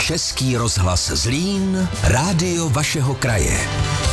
Český rozhlas Zlín, rádio vašeho kraje.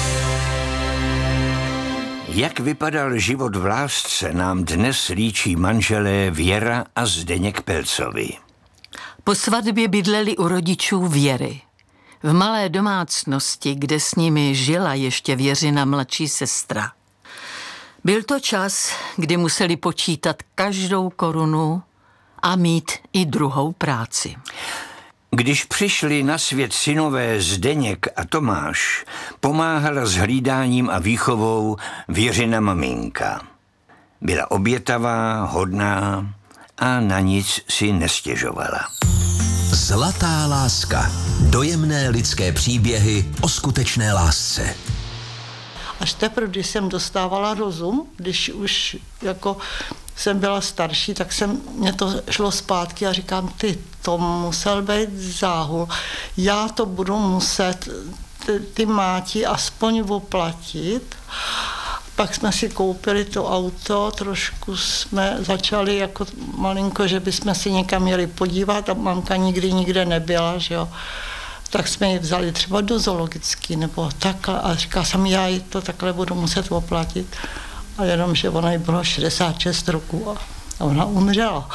Jak vypadal život v lásce, nám dnes líčí manželé Věra a Zdeněk Pelcovi. Po svatbě bydleli u rodičů Věry. V malé domácnosti, kde s nimi žila ještě Věřina mladší sestra. Byl to čas, kdy museli počítat každou korunu a mít i druhou práci. Když přišli na svět synové Zdeněk a Tomáš, pomáhala s hlídáním a výchovou Věřina maminka. Byla obětavá, hodná a na nic si nestěžovala. Zlatá láska. Dojemné lidské příběhy o skutečné lásce. Až teprve, když jsem dostávala rozum, když už jako jsem byla starší, tak mě to šlo zpátky a říkám, to musel být záhul. Já to budu muset ty máti aspoň oplatit. Pak jsme si koupili to auto, trošku jsme začali jako malinko, že bychom si někam měli podívat a mamka nikde nebyla, že jo. Tak jsme ji vzali třeba do zoologický nebo takhle a říkala jsem, já ji to takhle budu muset oplatit. A jenom, že ona jí bylo 66 roků a ona umřela.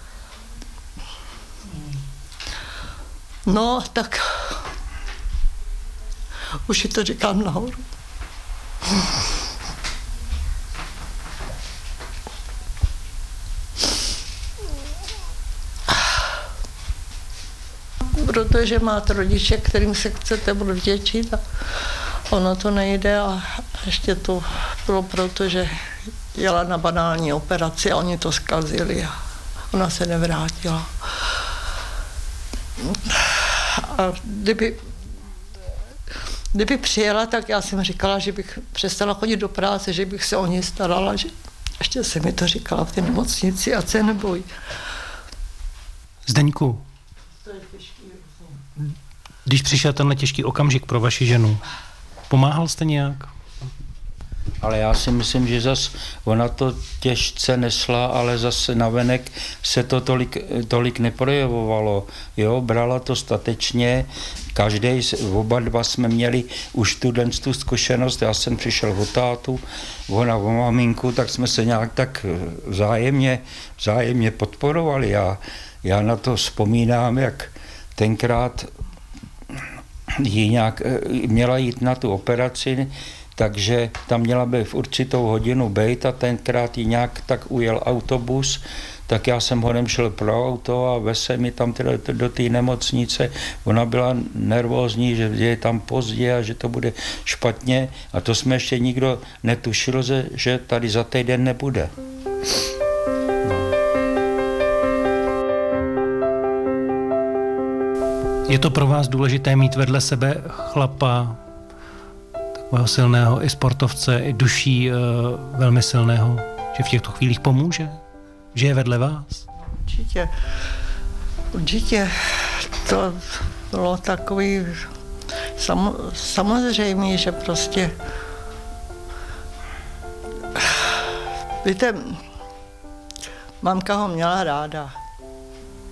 No, tak už ji to říkám nahoru. Protože máte rodiče, kterým se chcete vděčit a ono to nejde a ještě to bylo proto, že jela na banální operaci a oni to zkazili a ona se nevrátila. A kdyby přijela, tak já jsem říkala, že bych přestala chodit do práce, že bych se o ní starala, že ještě se mi to říkala v té nemocnici a se nebojí. Zdeňku, když přišel tenhle těžký okamžik pro vaši ženu, pomáhal jste nějak? Ale já si myslím, že zas ona to těžce nesla, ale zase navenek se to tolik neprojevovalo. Jo, brala to statečně, oba dva jsme měli už tu zkušenost, já jsem přišel o tátu, ona o maminku, tak jsme se nějak tak vzájemně podporovali. Já na to vzpomínám, jak tenkrát měla jít na tu operaci, takže tam měla by v určitou hodinu bejt a tenkrát jí nějak tak ujel autobus, tak já jsem honem šel pro auto a veze mi tam teda do té nemocnice. Ona byla nervózní, že je tam pozdě a že to bude špatně a to jsme ještě nikdo netušil, že tady za týden nebude. Je to pro vás důležité mít vedle sebe chlapa, takového silného i sportovce, i duší velmi silného, že v těchto chvílích pomůže? Že je vedle vás? Určitě. To bylo takový samozřejmě, že prostě víte, mamka ho měla ráda.